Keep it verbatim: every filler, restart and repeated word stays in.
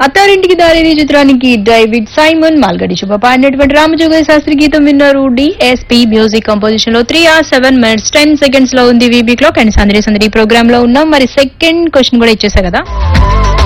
అత్తారింటికి దారేది చిత్రానికి David Simon Malgudi శుభ పాడినటువంటి రామజోగయ్య శాస్త్రి గీతం విన్నారు. డిఎస్పీ మ్యూజిక్ కంపోజిషన్ లో three hours seven minutes ten seconds లో ఉంది వీబీ క్లాక్. అండ్ సందడి సందడి ప్రోగ్రామ్ లో ఉన్నాం. మరి సెకండ్ క్వశ్చన్ కూడా ఇచ్చేసా కదా.